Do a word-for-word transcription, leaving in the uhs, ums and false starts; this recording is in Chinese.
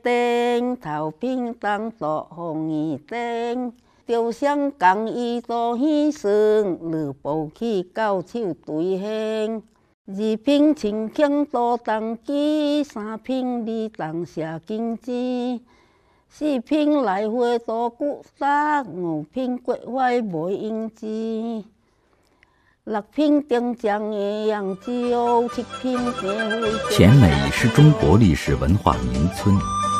顶头平当作红衣顶，朝相共伊多牺牲，两步去到手对兴。二品青腔多当机，三品二当写金枝，四品来回多骨杀，五品国外无英姿。六品定江的扬州，七品结会。 黔美是中国历史文化名村。